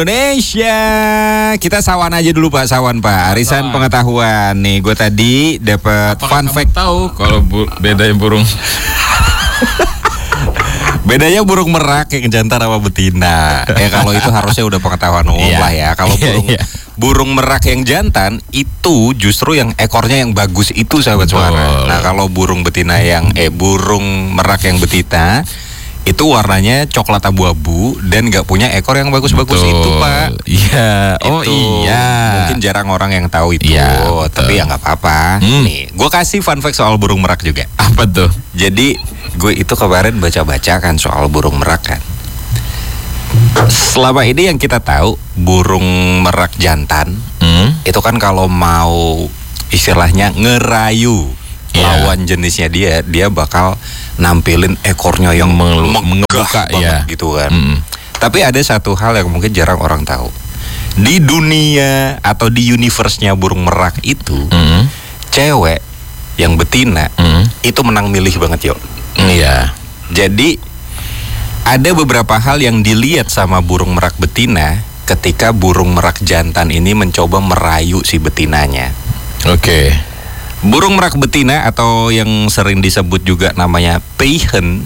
Indonesia. Kita sawan aja dulu Pak, sawan Pak. Arisan pengetahuan nih. Gue tadi dapat fun fact. Tahu kalau bedanya burung. Bedanya burung merak yang jantan sama betina. Kalau itu harusnya udah pengetahuan umum lah ya. Kalau burung merak yang jantan itu justru yang ekornya yang bagus itu sahabat suara. Nah kalau burung betina yang burung merak yang betina itu warnanya coklat abu-abu dan nggak punya ekor yang bagus-bagus itu Pak. Iya. Oh itu. iya. Mungkin jarang orang yang tahu itu. Ya, tapi ya nggak apa-apa. Nih, gue kasih fun fact soal burung merak juga. Apa tuh? Jadi gue itu kemarin baca-baca kan soal burung merak kan. Selama ini yang kita tahu burung merak jantan itu kan kalau mau istilahnya ngerayu lawan jenisnya dia bakal nampilin ekornya yang megah banget gitu kan. Tapi ada satu hal yang mungkin jarang orang tahu. Di dunia atau di universe-nya burung merak itu cewek yang betina itu menang milih banget Iya. Jadi ada beberapa hal yang dilihat sama burung merak betina ketika burung merak jantan ini mencoba merayu si betinanya. Oke. Burung merak betina atau yang sering disebut juga namanya peahen,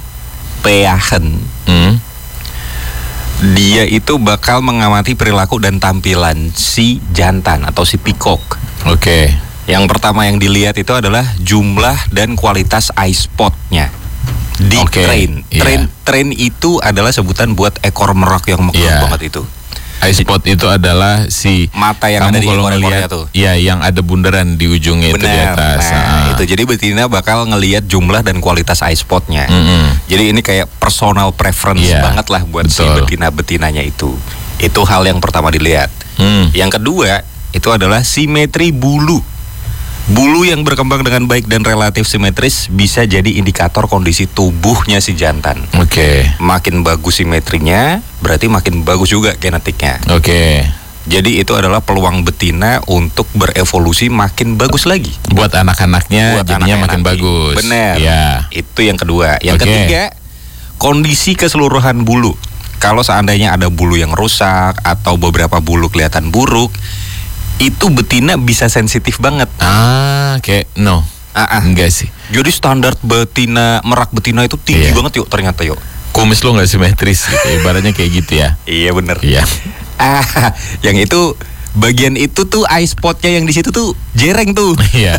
dia itu bakal mengamati perilaku dan tampilan si jantan atau si peacock. Oke. Yang pertama yang dilihat itu adalah jumlah dan kualitas eye spotnya di train. Train itu adalah sebutan buat ekor merak yang megah banget itu. Eye spot itu adalah si mata yang ada di ekor-ekornya tuh. Iya, yang ada bundaran di ujungnya. Bener, itu di atas. Itu jadi betina bakal ngelihat jumlah dan kualitas eye spotnya. Jadi ini kayak personal preference banget lah buat si betina-betinanya itu. Itu hal yang pertama dilihat. Yang kedua itu adalah simetri bulu. Bulu yang berkembang dengan baik dan relatif simetris bisa jadi indikator kondisi tubuhnya si jantan. Oke. Makin bagus simetrinya, berarti makin bagus juga genetiknya. Oke. Jadi itu adalah peluang betina untuk berevolusi makin bagus lagi. Buat anak-anaknya jadinya makin bagus. Bener. Ya. Itu yang kedua. Yang ketiga, kondisi keseluruhan bulu. Kalau seandainya ada bulu yang rusak atau beberapa bulu kelihatan buruk, itu betina bisa sensitif banget. Kayak enggak sih. Jadi standar betina, merak betina itu tinggi banget ternyata kumis lo nggak simetris gitu, ibaratnya kayak gitu ya. Iya bener. Iya. Yang itu bagian itu tuh eye spotnya yang di situ tuh jereng tuh. Iya.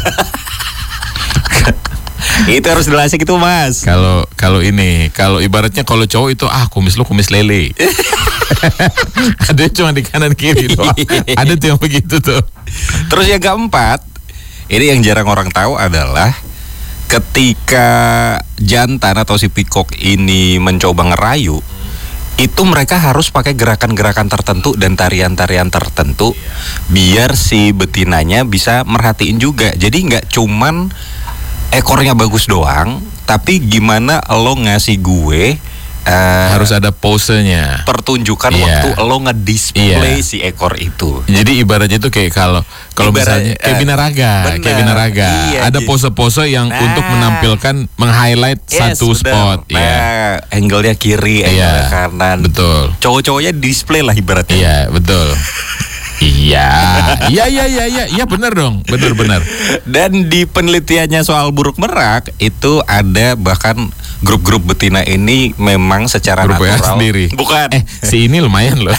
Itu harus dilasik itu Mas. Kalau ibaratnya kalau cowok itu kumis lo kumis lele. Ada cuma di kanan kiri doang. Ada tuh yang begitu tuh. Terus yang keempat, ini yang jarang orang tahu adalah ketika jantan atau si peacock ini mencoba ngerayu, itu mereka harus pakai gerakan-gerakan tertentu dan tarian-tarian tertentu biar si betinanya bisa merhatiin juga. Jadi nggak cuman ekornya bagus doang, tapi gimana lo ngasih gue harus ada posenya, pertunjukan waktu lo ngedisplay si ekor itu. Jadi ibaratnya itu kayak kalau misalnya kayak binaraga, ada pose-pose yang untuk menampilkan meng-highlight satu spot. Angle-nya kiri, angle-nya kanan. Betul. Cowok-cowoknya display lah ibaratnya. Iya, betul. Iya, benar dong, benar. Dan di penelitiannya soal burung merak itu ada bahkan grup-grup betina ini memang secara grup natural sendiri. Bukan. Si ini lumayan loh.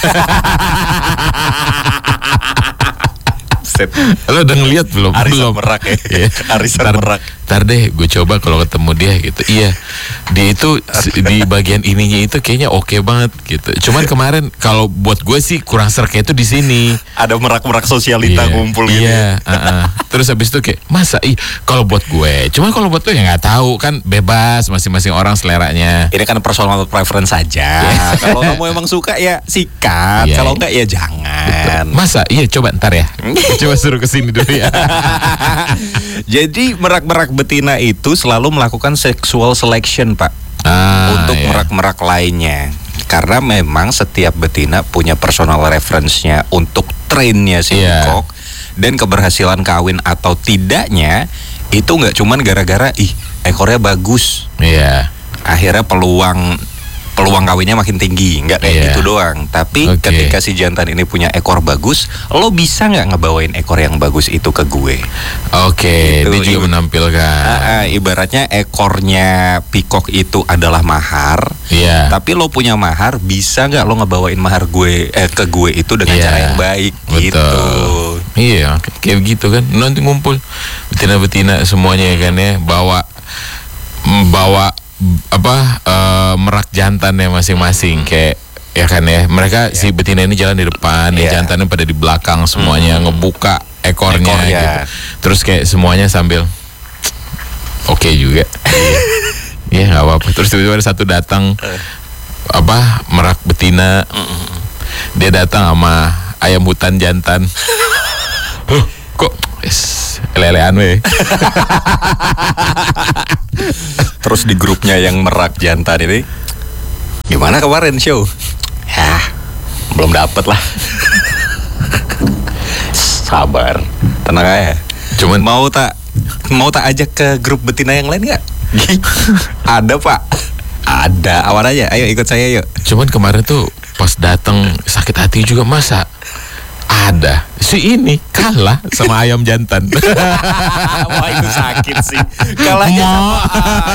Lo udah ngeliat belum? Arisan merak ya. Arisan merak. Ntar deh gue coba kalau ketemu dia gitu. Iya, dia itu di bagian ininya itu kayaknya oke banget gitu. Cuman kemarin kalau buat gue sih kurang serk itu di sini. Ada merak-merak sosialita ngumpul gitu. Iya. Terus habis itu kayak masa kalau buat gue. Cuman kalau buat lo ya nggak tahu kan, bebas masing-masing orang seleranya. Ini kan personal preference saja. Kalau kamu emang suka ya sikat. Kalau enggak ya jangan. Betul. Masa coba ntar ya. Coba suruh kesini dulu ya. Jadi merak-merak betina itu selalu melakukan sexual selection Pak untuk merak-merak lainnya. Karena memang setiap betina punya personal reference-nya untuk trainnya si peacock. Dan keberhasilan kawin atau tidaknya itu nggak cuman gara-gara ekornya bagus. Akhirnya peluang peluang kawinnya makin tinggi, nggak kayak gitu doang. Tapi ketika si jantan ini punya ekor bagus, lo bisa nggak ngebawain ekor yang bagus itu ke gue? Gitu. Dia juga menampilkan. Ibaratnya ekornya peacock itu adalah mahar. Tapi lo punya mahar, bisa nggak lo ngebawain mahar gue ke gue itu dengan cara yang baik? Betul. Gitu. Iya, kayak gitu kan. Nanti ngumpul betina-betina semuanya kan ya, bawa merak jantannya masing-masing kayak ya kan ya. Mereka si betina ini jalan di depan, ya jantannya pada di belakang semuanya ngebuka ekornya gitu. Terus kayak semuanya sambil oke juga. Iya nggak apa-apa. Terus tiba-tiba ada satu datang merak betina. Dia datang sama ayam hutan jantan. Kok lelean weh. Terus di grupnya yang merak jantan ini, gimana kemarin show? Ya, belum dapet lah. Sabar, tenang aja. Cuman mau tak ajak ke grup betina yang lain nggak? Ada pak, ada. Awan aja, ayo ikut saya yuk. Cuman kemarin tuh pas datang sakit hati juga, masa ada si ini kalah sama ayam jantan. Wah itu sakit sih. Kalahnya sama